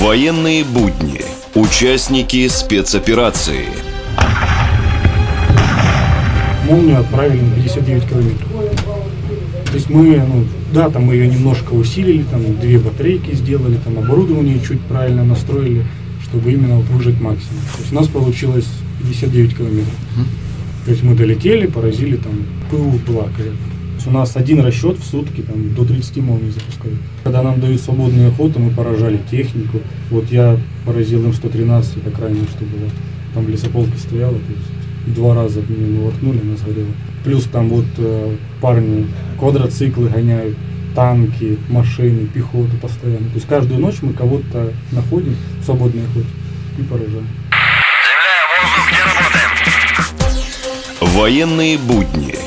Военные будни. Участники спецоперации. «Молнию» отправили на 59 километров. То есть мы, там мы ее немножко усилили, там 2 батарейки сделали, там оборудование чуть правильно настроили, чтобы именно выжать максимум. То есть у нас получилось 59 километров. То есть мы долетели, поразили, там ПУ была корректно. То есть у нас один расчет в сутки там, до 30 молний запускают. Когда нам дают свободную охоту, мы поражали технику. Вот я поразил М113, это крайнее, что было. Там в лесополке стояло, то есть 2 раза мы воткнули, она сгорела. Плюс там парни квадроциклы гоняют, танки, машины, пехоту постоянно. То есть каждую ночь мы кого-то находим в свободной охоте и поражаем. Военные будни.